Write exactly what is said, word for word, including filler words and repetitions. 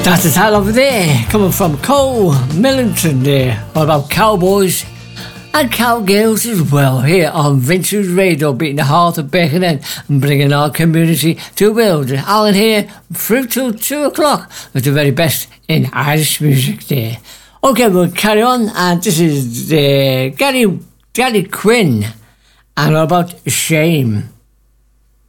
That's the title over there, coming from Cole Millington there, all about cowboys and cowgirls as well, here on Vince's Radio, beating the heart of Beckenham and bringing our community to a world. Alan here, through till two o'clock, with the very best in Irish music there. Okay, we'll carry on, and this is uh, Gary, Gary Quinn, and all about Shame.